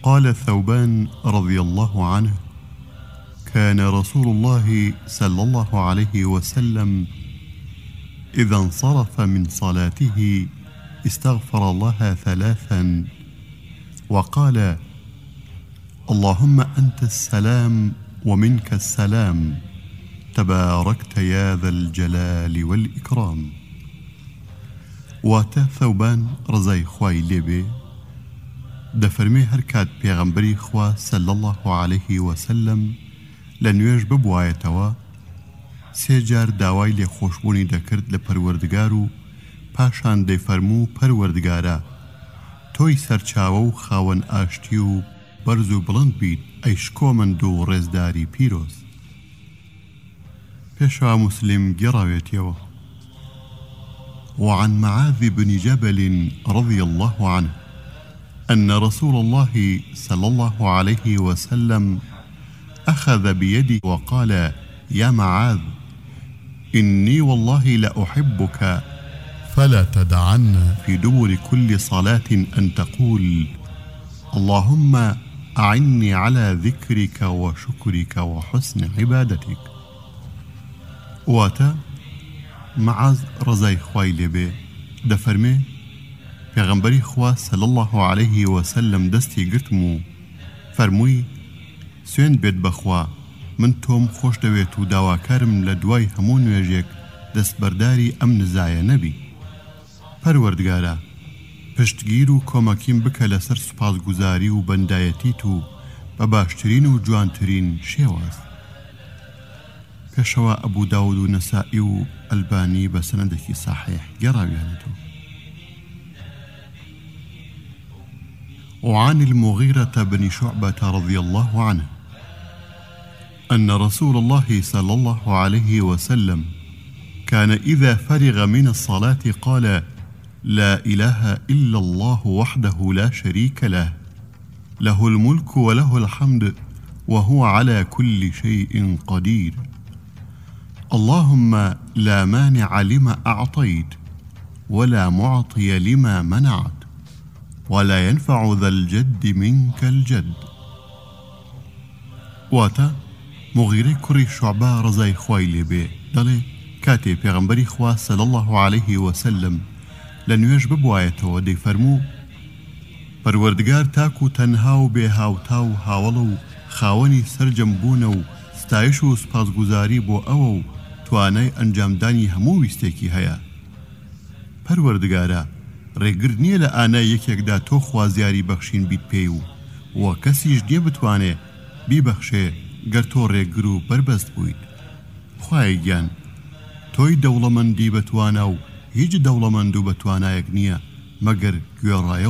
قال ثوبان رضي الله عنه: كان رسول الله صلى الله عليه وسلم إذا انصرف من صلاته استغفر الله 3 وقال: اللهم أنت السلام ومنك السلام تباركت يا ذا الجلال والإكرام. واتە ثەوبان ڕزای خوای لێبێ دەفەرمێ هەر کات پێغەمبەری خوا صلی الله عليه وسلم لە نوێژ ببوایەتەوە 3 جار داوای لێخۆشبوونی دەکرد لە پەروەردگار و پاشان دەیفەرموو: پەروەردگارە، تۆی سەرچاوە و خاوەن ئاشتی و بەرز و بڵند بیت ئەی شکۆمەند و ڕێزداری پیرۆز. پێشەوە مسلم گێڕاوێتیەوە: وعن معاذ بن جبل رضي الله عنه أن رسول الله صلى الله عليه وسلم أخذ بيدي وقال: يا معاذ، إني والله لأحبك فلا تدعن في دبر كل صلاة أن تقول: اللهم أعني على ذكرك وشكرك وحسن عبادتك. واتا معاذ رضای خوای لێبێ دەفەرمێ پێغەمبەری خوا صلی الله عليه وسلم دەستی گرتم و فەرمووی: سوێند بێت بەخوا، من تۆم خۆش دەوێت و داواکارم لە دوای هەموو نوێژێک دەستبەرداری ئەم نزایە نەبی. پەروەردگارە، پشتگیر و کۆمەکیم بکە لەسەر سوپاسگوزاری و بەندایەتیت و بە باشترین و جوانترین شێواز. پێشەوە ئەبوو داود و نەسائی و ئەلبانی بە سەنەدێکی صحیح گەڕاویانەتەوە. وعن المغيرة بن شعبة رضي الله عنه أن رسول الله صلى الله عليه وسلم كان إذا فرغ من الصلاة قال: لا إله إلا الله وحده لا شريك له، له الملك وله الحمد وهو على كل شيء قدير، اللهم لا مانع لما أعطيت ولا معطي لما منعت ولا ينفع ذا الجد منك الجد. واتا مغیرەی کوڕی شوعبە ڕزای خوای لێبێ دەڵێ کاتێ پێغەمبەری خوا صلی الله عليه وسلم لە نوێژ ببوایەتەوە دەیفەرموو: پەروەردگار تاک و تەنها و بێ هاوتا و هاوڵە و خاوەنی سەرجەم بوونە و ستایش و سپاسگوزاری بۆ ئەوە و توانای ئەنجامدانی هەموو ویستێکی هەیە. پەروەردگارە، ڕێگر نییە لە ئانای یەکێکدا تۆ خوازیاری بەخشین بیت پێی و کەسیش نییە بتوانێ بیبەخشێ گەر تۆ ڕێگر و بربەست بوویت. خوای گیان، تۆی دەوڵەمەندی بەتوانە و هیچ دەوڵەمەند و بەتوانایەک نییە مەگەر گوێڕایە